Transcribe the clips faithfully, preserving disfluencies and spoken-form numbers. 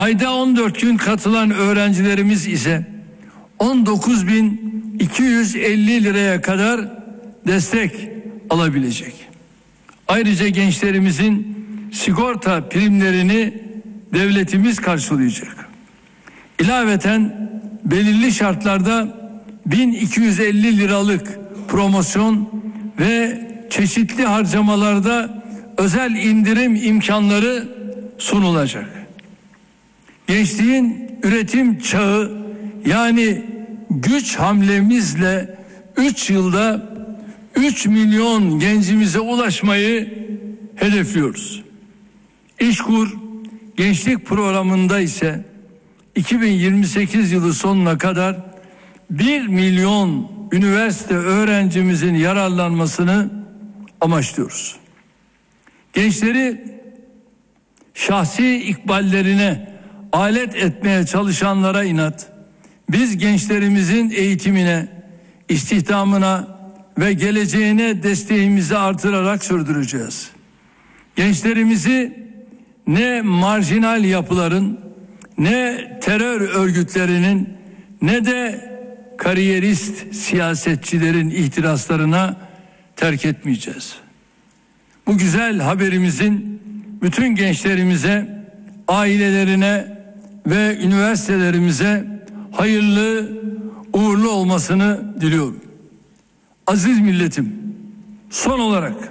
Ayda on dört gün katılan öğrencilerimiz ise on dokuz bin iki yüz elli liraya kadar destek alabilecek. Ayrıca gençlerimizin sigorta primlerini devletimiz karşılayacak. İlaveten belirli şartlarda bin iki yüz elli liralık promosyon ve çeşitli harcamalarda özel indirim imkanları sunulacak. Gençliğin üretim çağı yani güç hamlemizle üç yılda üç milyon gencimize ulaşmayı hedefliyoruz. İşkur gençlik programında ise iki bin yirmi sekiz yılı sonuna kadar bir milyon üniversite öğrencimizin yararlanmasını amaçlıyoruz. Gençleri şahsi ikballerine alet etmeye çalışanlara inat, biz gençlerimizin eğitimine, istihdamına ve geleceğine desteğimizi artırarak sürdüreceğiz. Gençlerimizi ne marjinal yapıların, ne terör örgütlerinin, ne de kariyerist siyasetçilerin ihtiraslarına terk etmeyeceğiz. Bu güzel haberimizin bütün gençlerimize, ailelerine ve üniversitelerimize hayırlı, uğurlu olmasını diliyorum. Aziz milletim, son olarak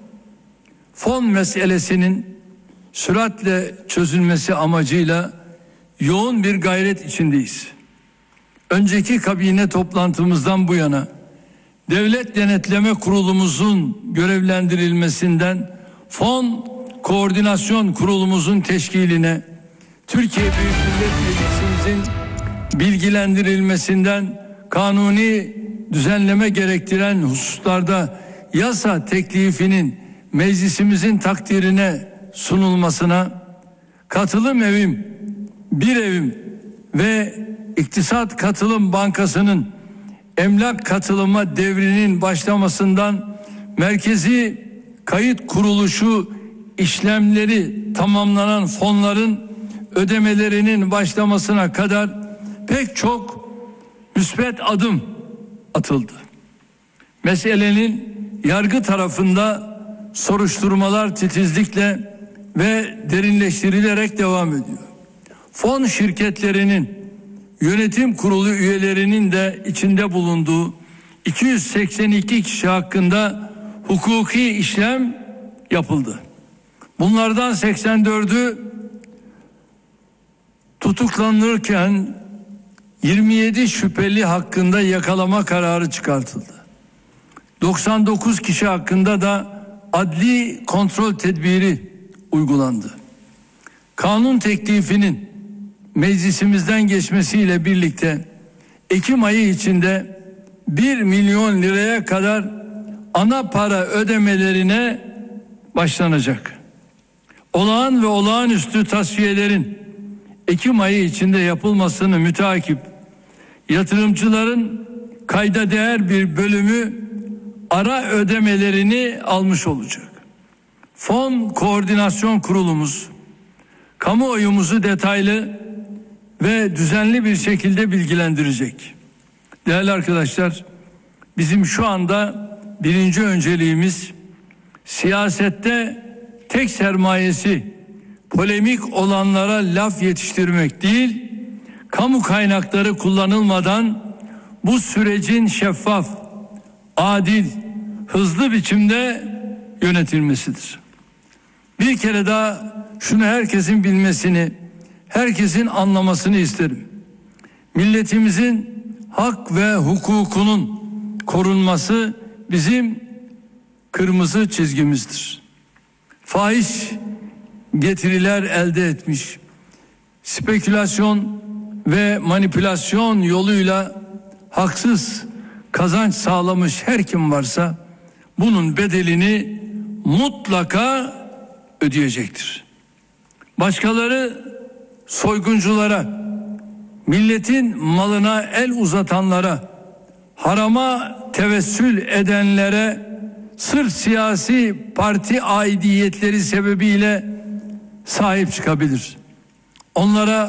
fon meselesinin süratle çözülmesi amacıyla yoğun bir gayret içindeyiz. Önceki kabine toplantımızdan bu yana Devlet Denetleme Kurulumuzun görevlendirilmesinden Fon Koordinasyon Kurulumuzun teşkiline, Türkiye Büyük Millet Meclisimizin bilgilendirilmesinden kanuni düzenleme gerektiren hususlarda yasa teklifinin meclisimizin takdirine sunulmasına, katılım evim, bir evim ve İktisat Katılım Bankası'nın emlak katılıma devrinin başlamasından merkezi kayıt kuruluşu işlemleri tamamlanan fonların ödemelerinin başlamasına kadar pek çok müsbet adım atıldı. Meselenin yargı tarafında soruşturmalar titizlikle ve derinleştirilerek devam ediyor. Fon şirketlerinin yönetim kurulu üyelerinin de içinde bulunduğu iki yüz seksen iki kişi hakkında hukuki işlem yapıldı. Bunlardan seksen dördü tutuklanırken yirmi yedi şüpheli hakkında yakalama kararı çıkartıldı. doksan dokuz kişi hakkında da adli kontrol tedbiri uygulandı. Kanun teklifinin meclisimizden geçmesiyle birlikte Ekim ayı içinde bir milyon liraya kadar ana para ödemelerine başlanacak. Olağan ve olağanüstü tasfiyelerin Ekim ayı içinde yapılmasını müteakip yatırımcıların kayda değer bir bölümü ara ödemelerini almış olacak. Fon Koordinasyon Kurulumuz kamuoyumuzu detaylı ve düzenli bir şekilde bilgilendirecek. Değerli arkadaşlar, bizim şu anda birinci önceliğimiz siyasette tek sermayesi polemik olanlara laf yetiştirmek değil, kamu kaynakları kullanılmadan bu sürecin şeffaf, adil, hızlı biçimde yönetilmesidir. Bir kere daha şunu herkesin bilmesini, herkesin anlamasını isterim. Milletimizin hak ve hukukunun korunması bizim kırmızı çizgimizdir. Fahiş getiriler elde etmiş, spekülasyon ve manipülasyon yoluyla haksız kazanç sağlamış her kim varsa bunun bedelini mutlaka ödeyecektir. Başkaları soygunculara, milletin malına el uzatanlara, harama tevessül edenlere sırf siyasi parti aidiyetleri sebebiyle sahip çıkabilir. Onlara